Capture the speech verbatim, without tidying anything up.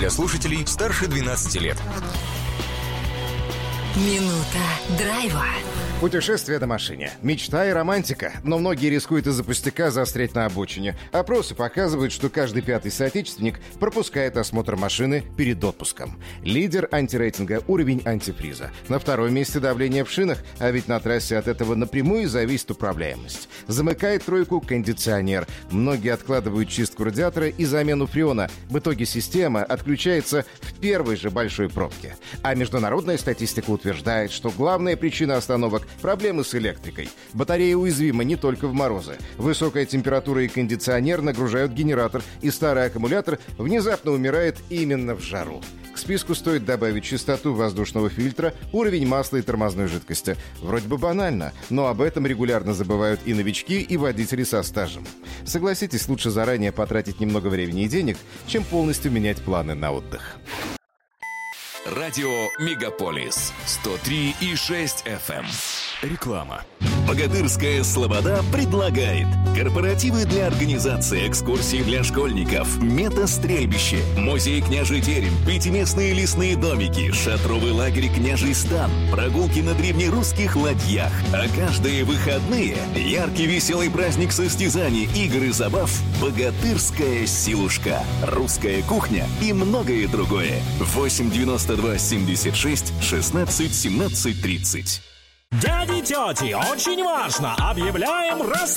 для слушателей старше двенадцати лет. Минута драйва. Путешествие на машине. Мечта и романтика. Но многие рискуют из-за пустяка застрять на обочине. Опросы показывают, что каждый пятый соотечественник пропускает осмотр машины перед отпуском. Лидер антирейтинга – уровень антифриза. На втором месте давление в шинах, а ведь на трассе от этого напрямую зависит управляемость. Замыкает тройку кондиционер. Многие откладывают чистку радиатора и замену фреона. В итоге система отключается в первой же большой пробке. А международная статистика утверждает, что главная причина остановок – проблемы с электрикой. Батарея уязвима не только в морозы. Высокая температура и кондиционер нагружают генератор, и старый аккумулятор внезапно умирает именно в жару. К списку стоит добавить частоту воздушного фильтра, уровень масла и тормозной жидкости. Вроде бы банально, но об этом регулярно забывают и новички, и водители со стажем. Согласитесь, лучше заранее потратить немного времени и денег, чем полностью менять планы на отдых. Радио Мегаполис сто три и шесть эф эм. Реклама. Богатырская Слобода предлагает корпоративы для организации экскурсий для школьников, метастрельбище, музей Княжий Терем, пятиместные лесные домики, шатровый лагерь Княжий Стан, прогулки на древнерусских ладьях, а каждые выходные яркий веселый праздник состязаний, игр и забав, богатырская силушка, русская кухня и многое другое. восемь девяносто два семьдесят шесть шестнадцать семнадцать тридцать. Дяди, тети, очень важно! Объявляем распределение!